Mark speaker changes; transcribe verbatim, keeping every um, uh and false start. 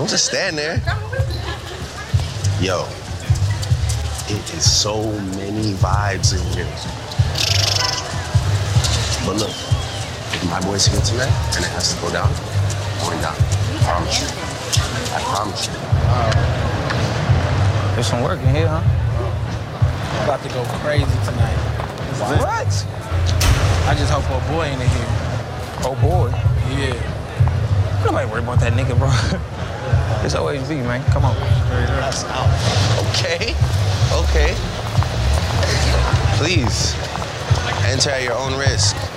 Speaker 1: Don't just stand there. Yo, it is so many vibes in here. But look, if my boys here tonight and it has to go down, it's going down. I promise you. I promise you.
Speaker 2: There's some work in here, huh?
Speaker 3: I'm about to go crazy tonight.
Speaker 2: What?
Speaker 3: I just hope old boy ain't in here.
Speaker 2: Oh, boy.
Speaker 3: Yeah.
Speaker 2: Nobody worry about that nigga, bro. It's always be, man. Come on.
Speaker 1: That's out. Okay. Okay. Please, enter at your own risk.